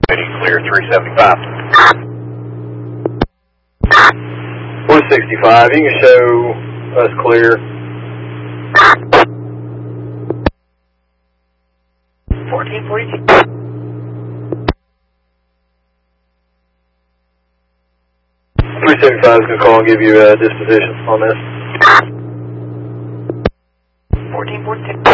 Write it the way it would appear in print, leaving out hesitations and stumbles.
Clear 375. 165, you can show us clear. 1442. 375 is going to call and give you a disposition on this. 1442.